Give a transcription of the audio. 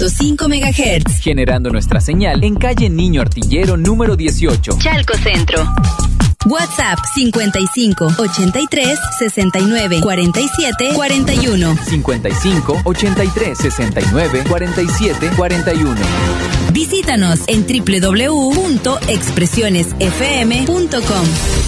103.5 MHz. Generando nuestra señal en calle Niño Artillero número 18, Chalco Centro. WhatsApp 55 83 69 47 41. 55 83 69 47 41. Visítanos en www.expresionesfm.com.